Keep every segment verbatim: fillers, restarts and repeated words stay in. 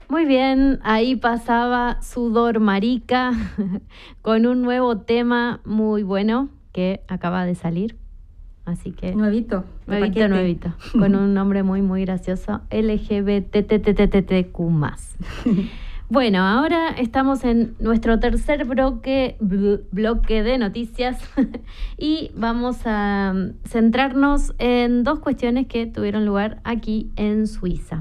Muy bien, ahí pasaba Sudor Marica con un nuevo tema muy bueno que acaba de salir. Así que nuevito, nuevito, nuevito, con un nombre muy, muy gracioso, L G B T T T T T Q más. Bueno, ahora estamos en nuestro tercer bloque, bl- bloque de noticias y vamos a centrarnos en dos cuestiones que tuvieron lugar aquí en Suiza.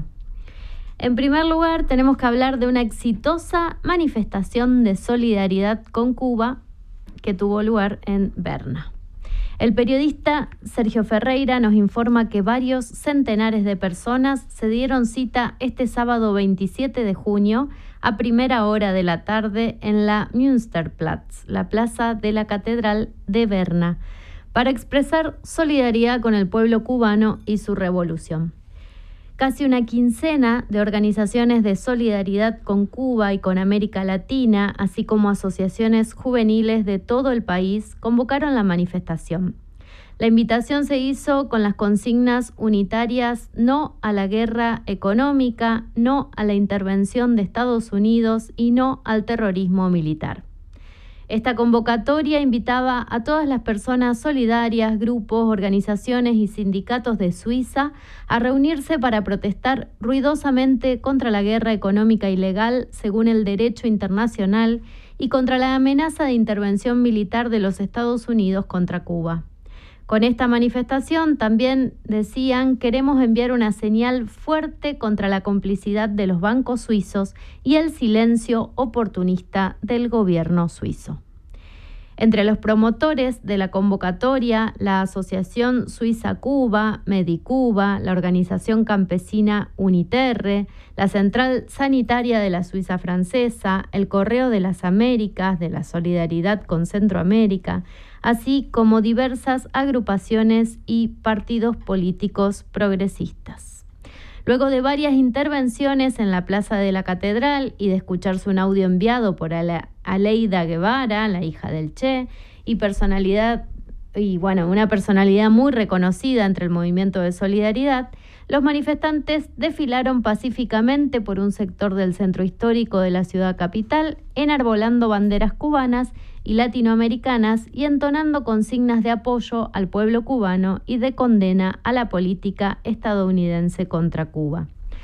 En primer lugar, tenemos que hablar de una exitosa manifestación de solidaridad con Cuba que tuvo lugar en Berna. El periodista Sergio Ferreira nos informa que varios centenares de personas se dieron cita este sábado veintisiete de junio a primera hora de la tarde en la Münsterplatz, la plaza de la Catedral de Berna, para expresar solidaridad con el pueblo cubano y su revolución. Casi una quincena de organizaciones de solidaridad con Cuba y con América Latina, así como asociaciones juveniles de todo el país, convocaron la manifestación. La invitación se hizo con las consignas unitarias: no a la guerra económica, no a la intervención de Estados Unidos y no al terrorismo militar. Esta convocatoria invitaba a todas las personas solidarias, grupos, organizaciones y sindicatos de Suiza a reunirse para protestar ruidosamente contra la guerra económica ilegal según el derecho internacional y contra la amenaza de intervención militar de los Estados Unidos contra Cuba. Con esta manifestación también decían: queremos enviar una señal fuerte contra la complicidad de los bancos suizos y el silencio oportunista del gobierno suizo. Entre los promotores de la convocatoria, la Asociación Suiza Cuba, Medicuba, la Organización Campesina Uniterre, la Central Sanitaria de la Suiza Francesa, el Correo de las Américas, de la Solidaridad con Centroamérica, así como diversas agrupaciones y partidos políticos progresistas. Luego de varias intervenciones en la Plaza de la Catedral y de escucharse un audio enviado por Aleida Guevara, la hija del Che, y personalidad y bueno, una personalidad muy reconocida entre el movimiento de solidaridad, los manifestantes desfilaron pacíficamente por un sector del centro histórico de la ciudad capital, enarbolando banderas cubanas y latinoamericanas y entonando consignas de apoyo al pueblo cubano y de condena a la política estadounidense contra Cuba.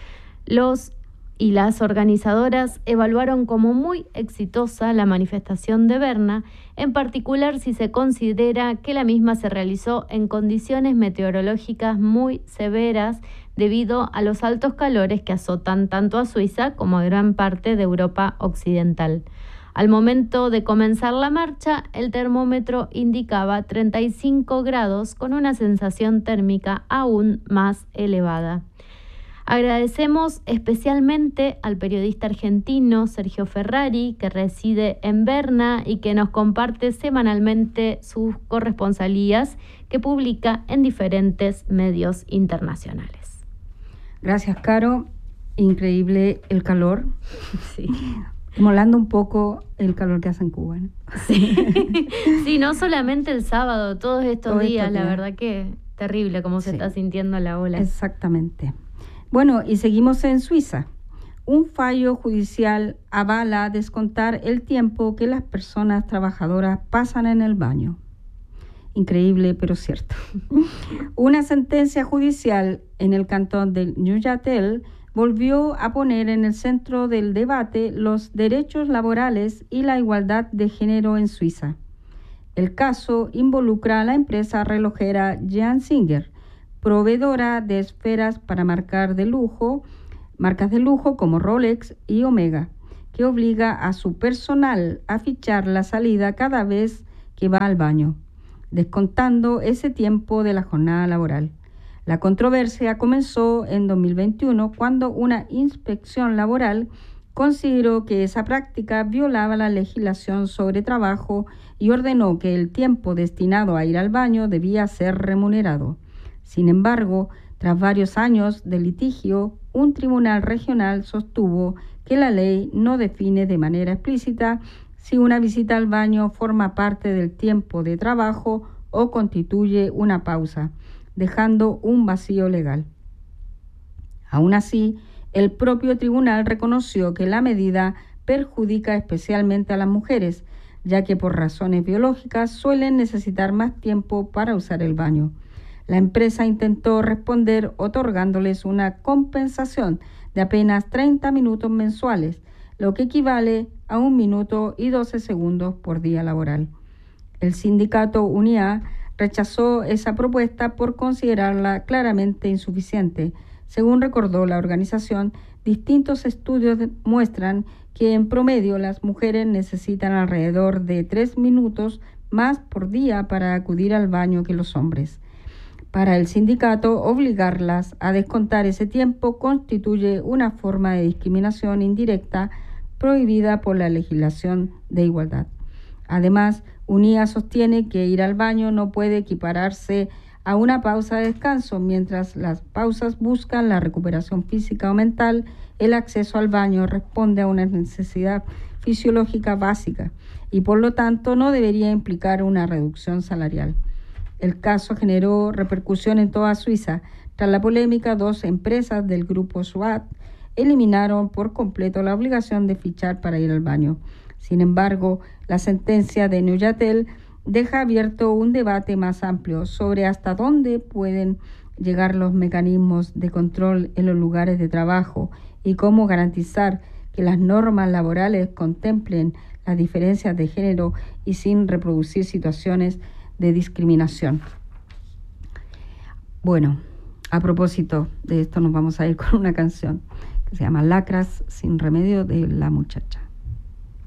Los y las organizadoras evaluaron como muy exitosa la manifestación de Berna, en particular si se considera que la misma se realizó en condiciones meteorológicas muy severas debido a los altos calores que azotan tanto a Suiza como a gran parte de Europa occidental. Al momento de comenzar la marcha, el termómetro indicaba treinta y cinco grados con una sensación térmica aún más elevada. Agradecemos especialmente al periodista argentino Sergio Ferrari, que reside en Berna y que nos comparte semanalmente sus corresponsalías que publica en diferentes medios internacionales. Gracias, Caro. Increíble el calor. Sí. Molando un poco el calor que hace en Cuba, ¿no? Sí. Sí, no solamente el sábado, todos estos Todos días, estos la días. verdad que terrible cómo se Sí. está sintiendo la ola. Exactamente. Bueno, y seguimos en Suiza. Un fallo judicial avala descontar el tiempo que las personas trabajadoras pasan en el baño. Increíble, pero cierto. Una sentencia judicial en el cantón de Neuchâtel volvió a poner en el centro del debate los derechos laborales y la igualdad de género en Suiza. El caso involucra a la empresa relojera Jan Singer, proveedora de esferas para marcar de lujo, marcas de lujo como Rolex y Omega, que obliga a su personal a fichar la salida cada vez que va al baño, descontando ese tiempo de la jornada laboral. La controversia comenzó en dos mil veintiuno cuando una inspección laboral consideró que esa práctica violaba la legislación sobre trabajo y ordenó que el tiempo destinado a ir al baño debía ser remunerado. Sin embargo, tras varios años de litigio, un tribunal regional sostuvo que la ley no define de manera explícita si una visita al baño forma parte del tiempo de trabajo o constituye una pausa, dejando un vacío legal. Aún así, El propio tribunal reconoció que la medida perjudica especialmente a las mujeres, ya que por razones biológicas suelen necesitar más tiempo para usar el baño. La empresa intentó responder otorgándoles una compensación de apenas treinta minutos mensuales, lo que equivale a un minuto y doce segundos por día laboral. El sindicato UNIA rechazó esa propuesta por considerarla claramente insuficiente. Según recordó la organización, distintos estudios muestran que en promedio las mujeres necesitan alrededor de tres minutos más por día para acudir al baño que los hombres. Para el sindicato, obligarlas a descontar ese tiempo constituye una forma de discriminación indirecta prohibida por la legislación de igualdad. Además, UNIA sostiene que ir al baño no puede equipararse a una pausa de descanso. Mientras las pausas buscan la recuperación física o mental, el acceso al baño responde a una necesidad fisiológica básica y por lo tanto no debería implicar una reducción salarial. El caso generó repercusión en toda Suiza. Tras la polémica, dos empresas del grupo SWAT eliminaron por completo la obligación de fichar para ir al baño. Sin embargo, la sentencia de Neuchâtel deja abierto un debate más amplio sobre hasta dónde pueden llegar los mecanismos de control en los lugares de trabajo y cómo garantizar que las normas laborales contemplen las diferencias de género y sin reproducir situaciones de discriminación. Bueno, a propósito de esto nos vamos a ir con una canción que se llama Lacras sin remedio de La Muchacha.